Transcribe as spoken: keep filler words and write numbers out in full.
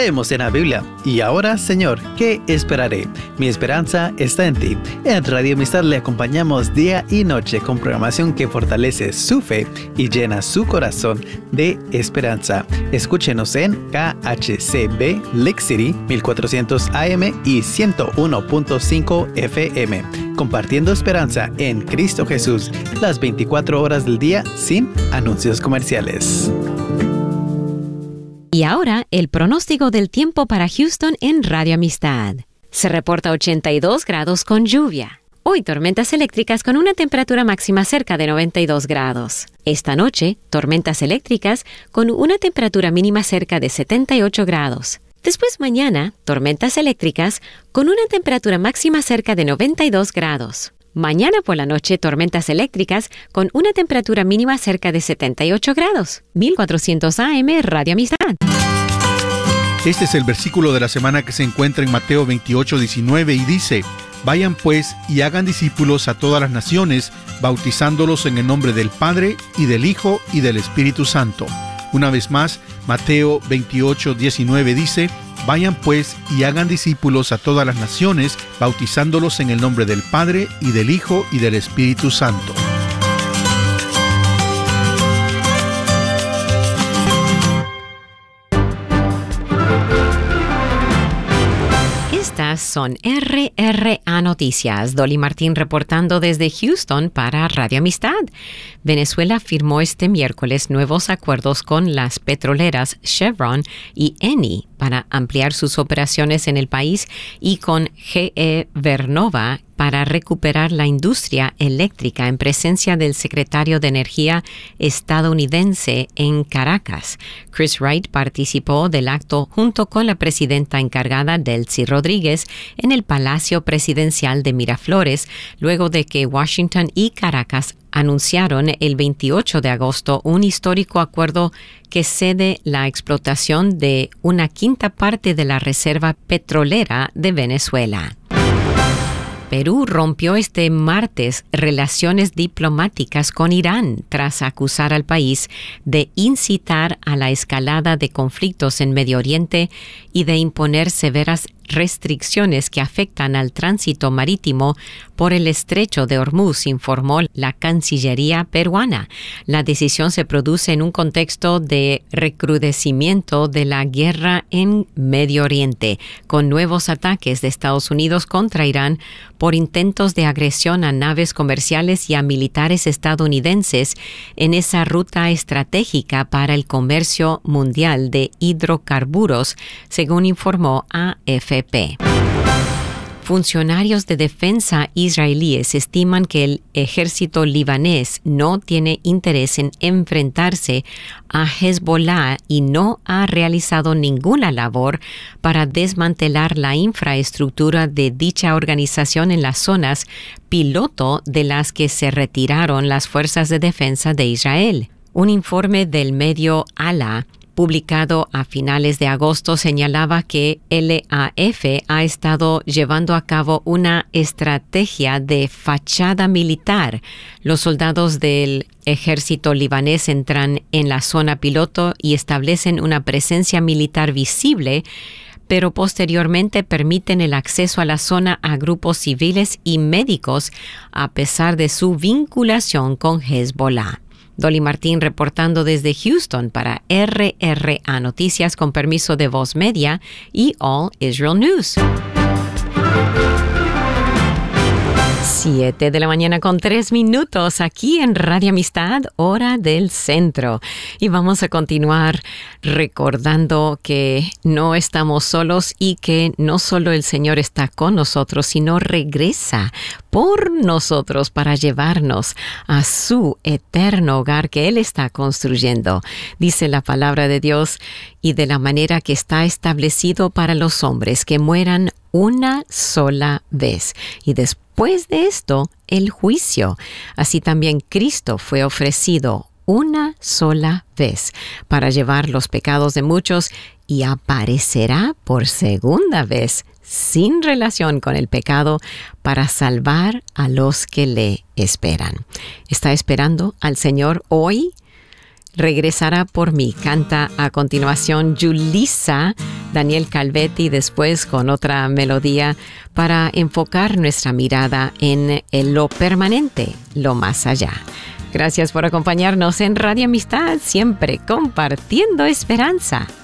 Leemos en la Biblia. Y ahora, Señor, ¿qué esperaré? Mi esperanza está en ti. En Radio Amistad le acompañamos día y noche con programación que fortalece su fe y llena su corazón de esperanza. Escúchenos en K H C B Lake City mil cuatrocientos A M y ciento uno punto cinco F M. Compartiendo esperanza en Cristo Jesús las veinticuatro horas del día sin anuncios comerciales. Y ahora, el pronóstico del tiempo para Houston en Radio Amistad. Se reporta ochenta y dos grados con lluvia. Hoy, tormentas eléctricas con una temperatura máxima cerca de noventa y dos grados. Esta noche, tormentas eléctricas con una temperatura mínima cerca de setenta y ocho grados. Después mañana, tormentas eléctricas con una temperatura máxima cerca de noventa y dos grados. Mañana por la noche, tormentas eléctricas con una temperatura mínima cerca de setenta y ocho grados. mil cuatrocientos A M, Radio Amistad. Este es el versículo de la semana que se encuentra en Mateo veintiocho, diecinueve y dice: Vayan pues y hagan discípulos a todas las naciones, bautizándolos en el nombre del Padre, y del Hijo, y del Espíritu Santo. Una vez más, Mateo veintiocho, diecinueve dice: Vayan pues y hagan discípulos a todas las naciones, bautizándolos en el nombre del Padre, y del Hijo, y del Espíritu Santo. Estas son R R A Noticias. Dolly Martín reportando desde Houston para Radio Amistad. Venezuela firmó este miércoles nuevos acuerdos con las petroleras Chevron y Eni para ampliar sus operaciones en el país y con G E Vernova para recuperar la industria eléctrica en presencia del secretario de Energía estadounidense en Caracas. Chris Wright participó del acto junto con la presidenta encargada Delcy Rodríguez en el Palacio Presidencial de Miraflores, luego de que Washington y Caracas anunciaron el veintiocho de agosto un histórico acuerdo que cede la explotación de una quinta parte de la reserva petrolera de Venezuela. Perú rompió este martes relaciones diplomáticas con Irán tras acusar al país de incitar a la escalada de conflictos en Medio Oriente y de imponer severas restricciones que afectan al tránsito marítimo por el estrecho de Hormuz, informó la Cancillería peruana. La decisión se produce en un contexto de recrudecimiento de la guerra en Medio Oriente, con nuevos ataques de Estados Unidos contra Irán por intentos de agresión a naves comerciales y a militares estadounidenses en esa ruta estratégica para el comercio mundial de hidrocarburos, según informó A F P. Funcionarios de defensa israelíes estiman que el ejército libanés no tiene interés en enfrentarse a Hezbollah y no ha realizado ninguna labor para desmantelar la infraestructura de dicha organización en las zonas piloto de las que se retiraron las fuerzas de defensa de Israel. Un informe del medio Ala publicado a finales de agosto señalaba que L A F ha estado llevando a cabo una estrategia de fachada militar. Los soldados del ejército libanés entran en la zona piloto y establecen una presencia militar visible, pero posteriormente permiten el acceso a la zona a grupos civiles y médicos a pesar de su vinculación con Hezbollah. Dolly Martín reportando desde Houston para R R A Noticias con permiso de Voz Media y All Israel News. Siete de la mañana con tres minutos aquí en Radio Amistad, hora del centro. Y vamos a continuar recordando que no estamos solos y que no solo el Señor está con nosotros, sino regresa por nosotros para llevarnos a su eterno hogar que Él está construyendo. Dice la palabra de Dios, y de la manera que está establecido para los hombres que mueran una sola vez. Y después de esto, el juicio. Así también Cristo fue ofrecido una sola vez para llevar los pecados de muchos y aparecerá por segunda vez sin relación con el pecado para salvar a los que le esperan. ¿Está esperando al Señor hoy? regresará por mí. Canta a continuación Julissa, Daniel Calvetti, después con otra melodía para enfocar nuestra mirada en lo permanente, lo más allá. Gracias por acompañarnos en Radio Amistad, siempre compartiendo esperanza.